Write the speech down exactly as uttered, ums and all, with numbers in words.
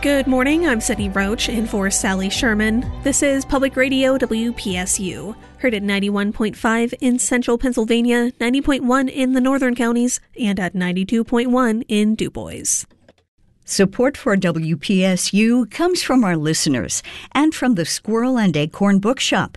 Good morning, I'm Sydney Roach in for Sally Sherman. This is Public Radio W P S U, heard at ninety-one point five in central Pennsylvania, ninety point one in the northern counties, and at ninety-two point one in Du Bois. Support for W P S U comes from our listeners and from the Squirrel and Acorn Bookshop,